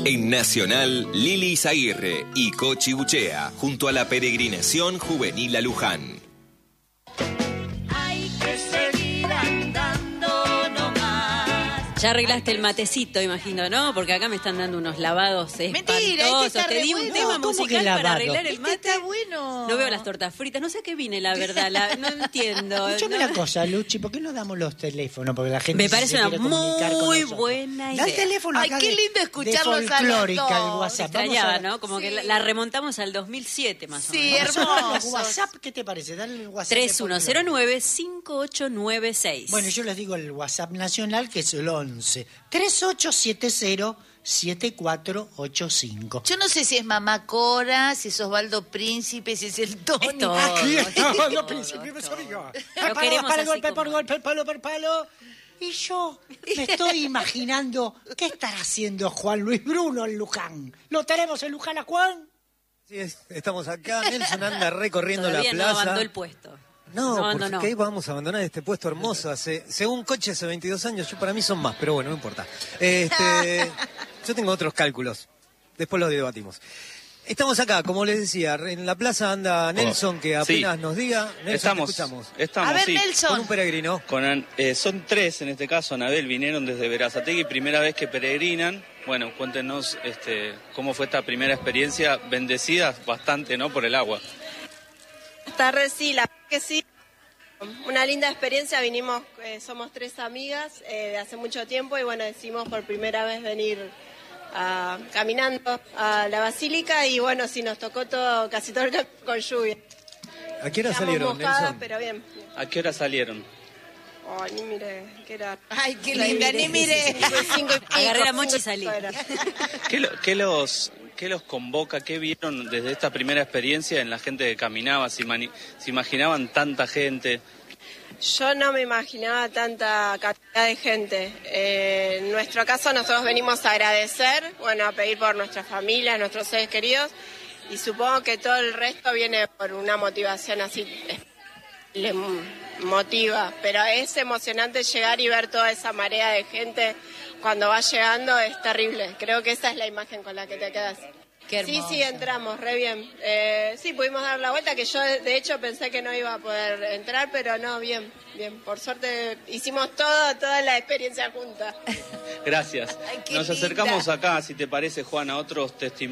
En Nacional, Lili Izaguirre y Cochi Buchea, junto a la peregrinación juvenil a Luján. Hay que seguir andando nomás. Ya arreglaste el matecito, imagino, ¿no? Porque acá me están dando unos lavados espantosos. Te di un tema musical para arreglar el mate. Está bueno. No veo las tortas fritas. No sé a qué vine, la verdad. No entiendo. Escúchame ¿no? una cosa, Luchi, ¿por qué no damos los teléfonos? Porque la gente Me parece una muy buena buena idea. Da el teléfono Ay, acá qué lindo escucharlos de a los folclórica, el dos. WhatsApp. Extrañaba, ¿no? Como Sí. que la remontamos al 2007 más o Sí, menos. hermoso. WhatsApp, ¿qué te parece? Dale el WhatsApp. 3109-5896. Bueno, yo les digo el WhatsApp nacional, que es el 11 3870-7485. Yo no sé si es Mamá Cora, si es Osvaldo Príncipe, si es el Tony. Es todo. Aquí es están todo, los principios, todo. amigos. Lo queremos así golpe por como- golpe, palo por palo. Y yo me estoy imaginando qué estará haciendo Juan Luis Bruno en Luján. ¿Lo tenemos en Luján a Juan? Sí, estamos acá. Nelson anda recorriendo Todavía la no plaza. abandonó el puesto. No, abandonó. porque vamos a abandonar este puesto hermoso. Según Coche, hace 22 años. Para mí son más, pero bueno, no importa. Yo tengo otros cálculos. Después los debatimos. Estamos acá, como les decía, en la plaza anda Nelson, que apenas nos diga. Nelson, te escuchamos. Estamos, A ver, sí. Nelson. Con un peregrino. Son tres en este caso, Anabel, vinieron desde Berazategui, primera vez que peregrinan. Bueno, cuéntenos cómo fue esta primera experiencia, bendecida bastante, ¿no?, por el agua. Buenas tardes, sí, la verdad que sí. Una linda experiencia, vinimos, somos tres amigas de hace mucho tiempo y bueno, decidimos por primera vez venir caminando a la basílica y bueno, sí, nos tocó casi todo el camino con lluvia. ¿A qué hora Estamos salieron, mojadas, Nelson? pero bien. ¿A qué hora salieron? Ay, ni mire, que era... Ay, qué linda, ni mire. Agarré la mocha y salí. ¿Qué los convoca? ¿Qué vieron desde esta primera experiencia en la gente que caminaba? ¿Se imaginaban tanta gente? Yo no me imaginaba tanta cantidad de gente. En nuestro caso nosotros venimos a agradecer, bueno, a pedir por nuestras familias, nuestros seres queridos, y supongo que todo el resto viene por una motivación así, les motiva, pero es emocionante llegar y ver toda esa marea de gente cuando va llegando, es terrible. Creo que esa es la imagen con la que te quedas. Qué hermoso. Sí, entramos, re bien. Sí, pudimos dar la vuelta, que yo de hecho pensé que no iba a poder entrar, pero no, bien. Por suerte hicimos toda la experiencia juntas. Gracias. Ay, qué Nos linda. acercamos acá, si te parece, Juan, a otros testimonios.